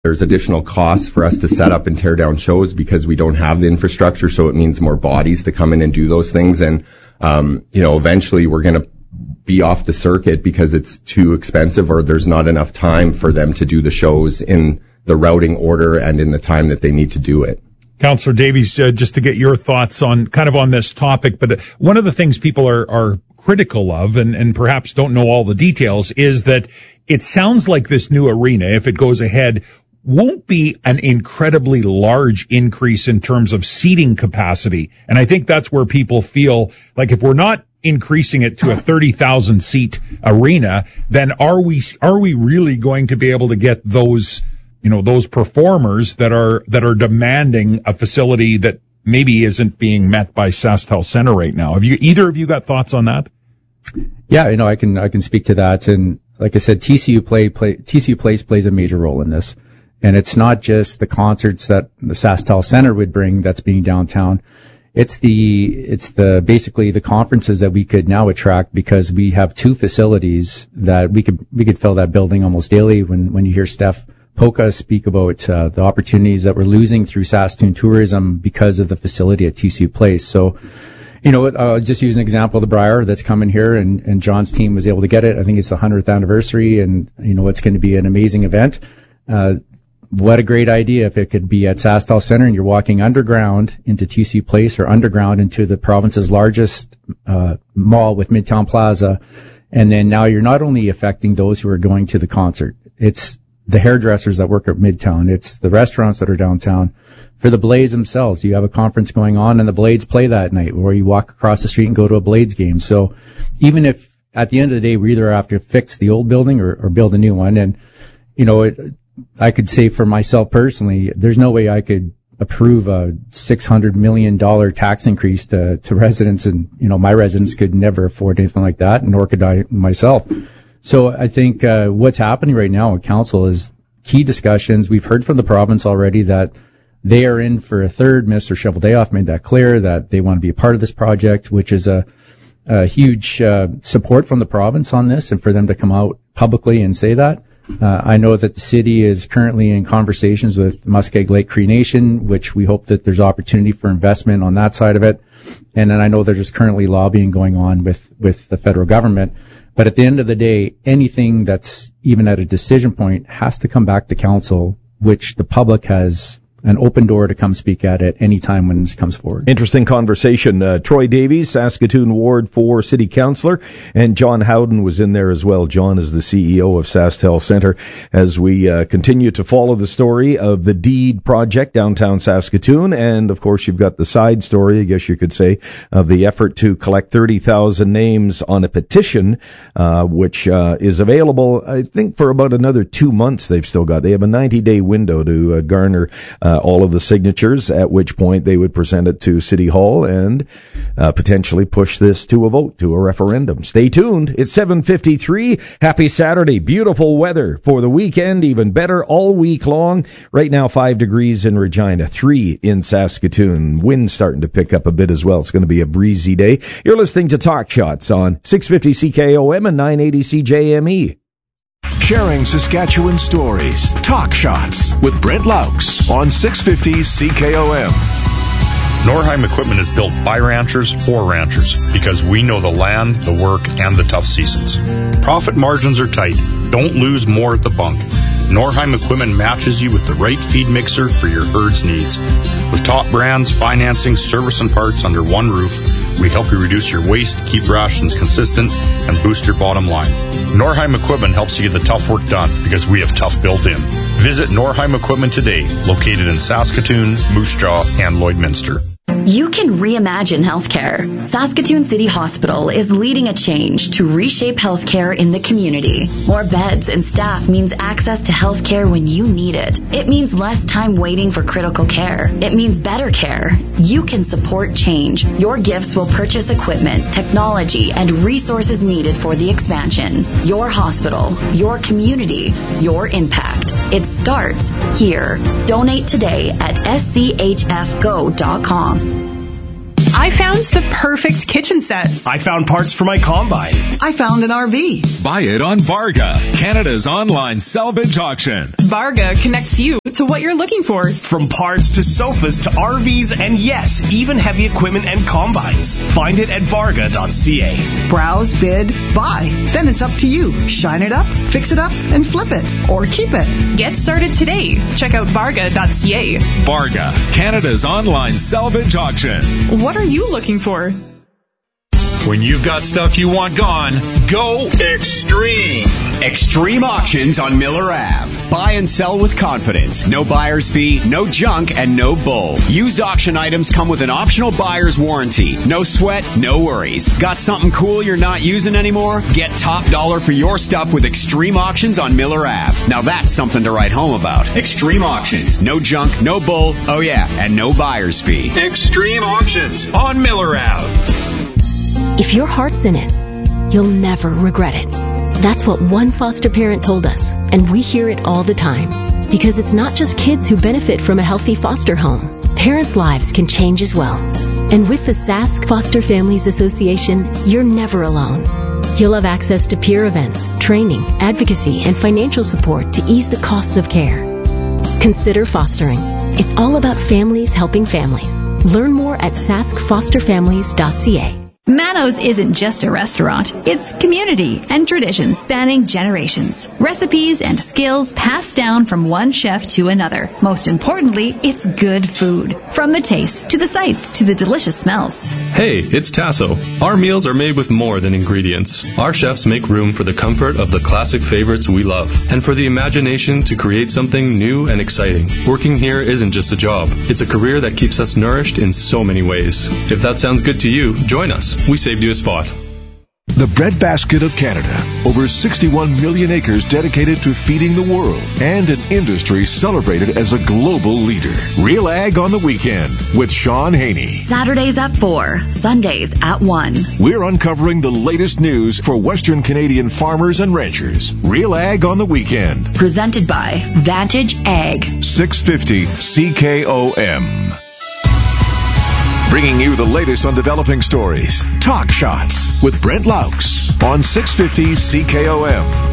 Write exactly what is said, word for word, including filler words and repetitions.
There's additional costs for us to set up and tear down shows because we don't have the infrastructure, so it means more bodies to come in and do those things. And, um, you know, eventually we're going to be off the circuit because it's too expensive or there's not enough time for them to do the shows in the routing order and in the time that they need to do it. Councillor Davies, uh, just to get your thoughts on kind of on this topic, but one of the things people are, are critical of and, and perhaps don't know all the details is that it sounds like this new arena, if it goes ahead, won't be an incredibly large increase in terms of seating capacity. And I think that's where people feel like if we're not increasing it to a thirty thousand seat arena, then are we, are we really going to be able to get those, you know, those performers that are, that are demanding a facility that maybe isn't being met by SaskTel Centre right now? Have you, either of you got thoughts on that? Yeah, you know, I can, I can speak to that. And like I said, T C U play, play, T C U Place plays a major role in this. And it's not just the concerts that the SaskTel Centre would bring that's being downtown. It's the, it's the, basically the conferences that we could now attract because we have two facilities that we could, we could fill that building almost daily. When, when you hear Steph Polka speak about, uh, the opportunities that we're losing through Saskatoon tourism because of the facility at T C U Place. So, you know, I'll just use an example of the Briar that's coming here and, and John's team was able to get it. I think it's the hundredth anniversary and, you know, it's going to be an amazing event. Uh, What a great idea if it could be at SaskTel Centre and you're walking underground into T C U Place or underground into the province's largest uh, mall with Midtown Plaza. And then now you're not only affecting those who are going to the concert. It's the hairdressers that work at Midtown. It's the restaurants that are downtown. For the Blades themselves, you have a conference going on and the Blades play that night, or you walk across the street and go to a Blades game. So even if at the end of the day we either have to fix the old building or, or build a new one, and you know, it, I could say for myself personally, there's no way I could approve a six hundred million dollars tax increase to, to residents, and, you know, my residents could never afford anything like that, nor could I myself. So I think uh, what's happening right now at council is key discussions. We've heard from the province already that they are in for a third. Minister Cheveldayoff made that clear that they want to be a part of this project, which is a, a huge uh, support from the province on this, and for them to come out publicly and say that. Uh, I know that the city is currently in conversations with Muskeg Lake Cree Nation, which we hope that there's opportunity for investment on that side of it. And then I know there's currently lobbying going on with, with the federal government. But at the end of the day, anything that's even at a decision point has to come back to council, which the public has an open door to come speak at it any time when this comes forward. Interesting conversation. Uh, Troy Davies, Saskatoon Ward four City Councillor, and John Howden was in there as well. John is the C E O of SaskTel Centre. As we uh, continue to follow the story of the DEED project downtown Saskatoon, and of course you've got the side story, I guess you could say, of the effort to collect thirty thousand names on a petition, uh, which uh, is available, I think, for about another two months they've still got. They have a ninety-day window to uh, garner uh, all of the signatures, at which point they would present it to City Hall and uh, potentially push this to a vote, to a referendum. Stay tuned. It's seven fifty-three. Happy Saturday. Beautiful weather for the weekend, even better all week long. Right now, five degrees in Regina, three in Saskatoon. Wind starting to pick up a bit as well. It's going to be a breezy day. You're listening to Talk Shots on six fifty C K O M and nine eighty C J M E. Sharing Saskatchewan stories. Talk Shots with Brent Laux on six fifty C K O M. Norheim Equipment is built by ranchers for ranchers because we know the land, the work, and the tough seasons. Profit margins are tight. Don't lose more at the bunk. Norheim Equipment matches you with the right feed mixer for your herd's needs. With top brands, financing, service, and parts under one roof, we help you reduce your waste, keep rations consistent, and boost your bottom line. Norheim Equipment helps you get the tough work done because we have tough built in. Visit Norheim Equipment today, located in Saskatoon, Moose Jaw, and Lloydminster. You can reimagine healthcare. Saskatoon City Hospital is leading a change to reshape healthcare in the community. More beds and staff means access to healthcare when you need it. It means less time waiting for critical care. It means better care. You can support change. Your gifts will purchase equipment, technology, and resources needed for the expansion. Your hospital, your community, your impact. It starts here. Donate today at s c h f go dot com. I found the perfect kitchen set. I found parts for my combine. I found an R V. Buy it on Varga, Canada's online salvage auction. Varga connects you to what you're looking for. From parts to sofas to R Vs and yes, even heavy equipment and combines. Find it at varga dot c a. Browse, bid, buy. Then it's up to you. Shine it up, fix it up, and flip it. Or keep it. Get started today. Check out varga dot c a. Varga, Canada's online salvage auction. What are you looking for? When you've got stuff you want gone, go Extreme. Extreme Auctions on Miller Avenue. Buy and sell with confidence. No buyer's fee, no junk, and no bull. Used auction items come with an optional buyer's warranty. No sweat, no worries. Got something cool you're not using anymore? Get top dollar for your stuff with Extreme Auctions on Miller Avenue. Now that's something to write home about. Extreme Auctions. No junk, no bull, oh yeah, and no buyer's fee. Extreme Auctions on Miller Avenue. If your heart's in it, you'll never regret it. That's what one foster parent told us, and we hear it all the time. Because it's not just kids who benefit from a healthy foster home. Parents' lives can change as well. And with the Sask Foster Families Association, you're never alone. You'll have access to peer events, training, advocacy, and financial support to ease the costs of care. Consider fostering. It's all about families helping families. Learn more at sask foster families dot c a. Mano's isn't just a restaurant. It's community and traditions spanning generations. Recipes and skills passed down from one chef to another. Most importantly, it's good food. From the taste, to the sights, to the delicious smells. Hey, it's Tasso. Our meals are made with more than ingredients. Our chefs make room for the comfort of the classic favorites we love, and for the imagination to create something new and exciting. Working here isn't just a job. It's a career that keeps us nourished in so many ways. If that sounds good to you, join us. We saved you a spot. The Breadbasket of Canada. Over sixty-one million acres dedicated to feeding the world, and an industry celebrated as a global leader. Real Ag on the Weekend with Sean Haney. Saturdays at four, Sundays at one. We're uncovering the latest news for Western Canadian farmers and ranchers. Real Ag on the Weekend. Presented by Vantage Ag. six fifty C K O M. Bringing you the latest on developing stories. Talk Shots with Brent Laux on six fifty C K O M.